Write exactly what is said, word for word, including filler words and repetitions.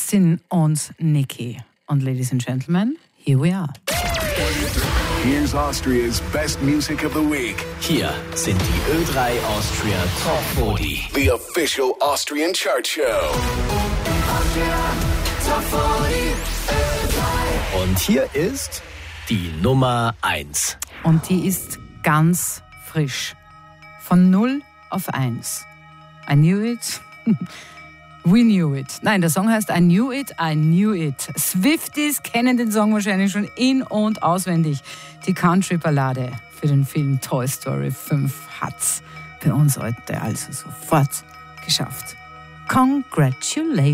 Justin und Nicki. Und Ladies and Gentlemen, here we are. Here's Austria's best music of the week. Hier sind die Ö drei Austria Top vierzig. The official Austrian chart show. Austria Top vierzig, Ö drei. Und hier ist die Nummer eins. Und die ist ganz frisch. Von null auf eins. I knew it. We knew it. Nein, der Song heißt I knew it, I knew it. Swifties kennen den Song wahrscheinlich schon in- und auswendig. Die Country-Ballade für den Film Toy Story fünf hat's bei uns heute also sofort geschafft. Congratulations!